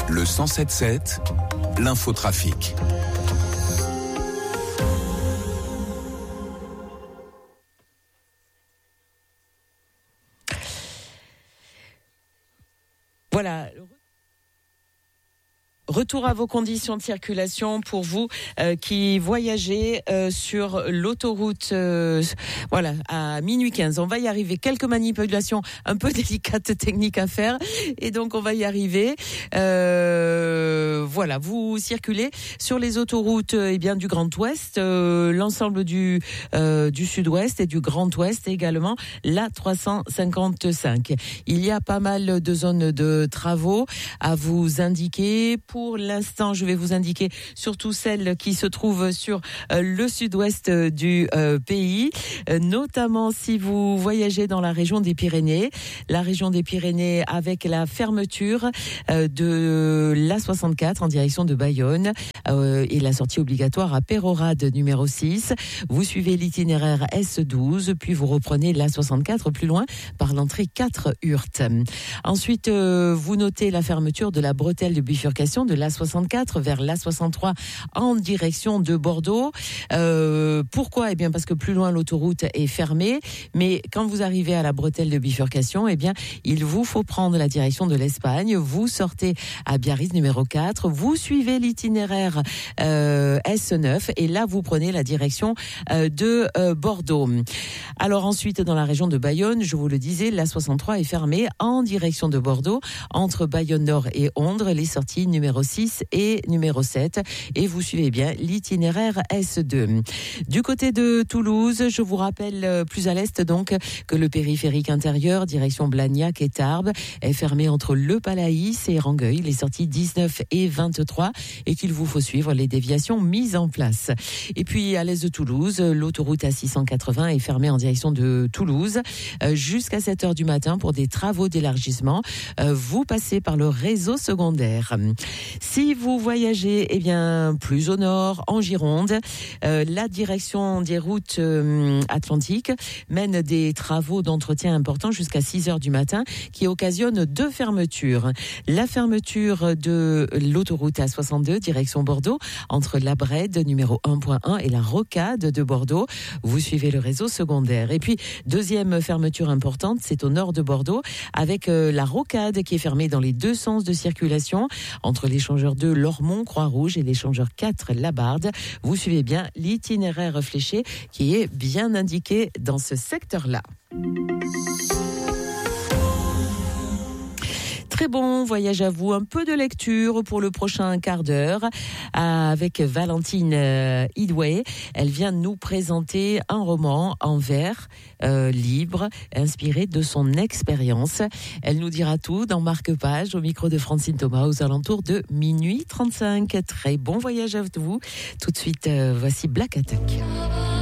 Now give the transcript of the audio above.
Le 107.7, l'infotrafic. Voilà. Retour à vos conditions de circulation pour vous qui voyagez sur l'autoroute à minuit 15. On va y arriver. Quelques manipulations un peu délicates techniques à faire et donc on va y arriver. Vous circulez sur les autoroutes du Grand Ouest, l'ensemble du Sud-Ouest et du Grand Ouest et également la 355. Il y a pas mal de zones de travaux à vous indiquer. Pour l'instant, je vais vous indiquer surtout celles qui se trouvent sur le sud-ouest du pays, notamment si vous voyagez dans la région des Pyrénées. La région des Pyrénées avec la fermeture de l'A64 en direction de Bayonne et la sortie obligatoire à Pérorade numéro 6. Vous suivez l'itinéraire S12, puis vous reprenez l'A64 plus loin par l'entrée 4 Hurtes. Ensuite, vous notez la fermeture de la bretelle de bifurcation de l'A64 vers l'A63 en direction de Bordeaux. Pourquoi ? Parce que plus loin l'autoroute est fermée, mais quand vous arrivez à la bretelle de bifurcation, il vous faut prendre la direction de l'Espagne. Vous sortez à Biarritz numéro 4, vous suivez l'itinéraire S9 et là vous prenez la direction de Bordeaux. Alors ensuite dans la région de Bayonne, je vous le disais, l'A63 est fermée en direction de Bordeaux entre Bayonne Nord et Ondres, les sorties numéro 6 et numéro 7 et vous suivez bien l'itinéraire S2. Du côté de Toulouse, je vous rappelle plus à l'est donc que le périphérique intérieur direction Blagnac et Tarbes est fermé entre Le Palaïs et Rangueil, les sorties 19 et 23 et qu'il vous faut suivre les déviations mises en place. Et puis à l'est de Toulouse, l'autoroute A680 est fermée en direction de Toulouse jusqu'à 7h du matin pour des travaux d'élargissement. Vous passez par le réseau secondaire. Si vous voyagez plus au nord, en Gironde, la direction des routes atlantiques mène des travaux d'entretien importants jusqu'à 6h du matin qui occasionnent deux fermetures. La fermeture de l'autoroute A62 direction Bordeaux entre la Brède numéro 1.1 et la Rocade de Bordeaux. Vous suivez le réseau secondaire. Et puis, deuxième fermeture importante, c'est au nord de Bordeaux avec la Rocade qui est fermée dans les deux sens de circulation entre l'échangeur 2 Lormont, Croix-Rouge et l'échangeur 4 Labarde. Vous suivez bien l'itinéraire fléché qui est bien indiqué dans ce secteur-là. Très bon voyage à vous, un peu de lecture pour le prochain quart d'heure avec Valentine Hidway. Elle vient nous présenter un roman en vers libre, inspiré de son expérience. Elle nous dira tout dans Marque-Page au micro de Francine Thomas aux alentours de minuit 35. Très bon voyage à vous. Tout de suite, voici Black Attack.